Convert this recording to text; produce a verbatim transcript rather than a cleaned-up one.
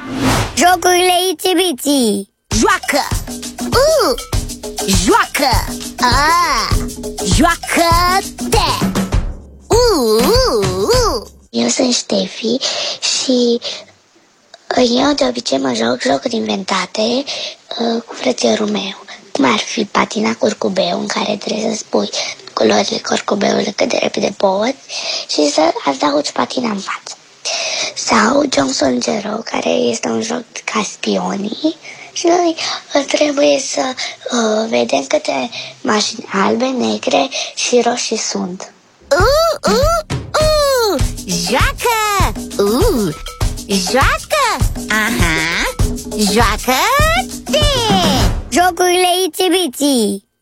Jocurile Itsy-Bitsy. Joacă! Uh! Joacă! Ah! Joacă-te! Uh! Uh! Uh! Eu sunt Ștefi și eu de obicei mă joc jocuri inventate uh, cu frățiorul meu. Cum ar fi patina curcubeu, în care trebuie să spui culorile curcubeului cât de repede poți și să adaug patina în față. Sau Johnson Zero, care este un joc ca spionii și noi trebuie să uh, vedem câte mașini albe, negre și roșii sunt. Uh, uh, uh! Joacă! Uh! Joacă! Aha! Joacă-te! Jocurile Itsy-Bitsy.